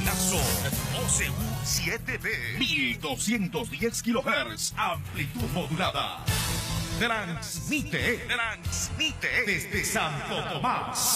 cabenazo. OCU 7B. 1210 kHz. Amplitud modulada. Transmite desde Santo Tomás.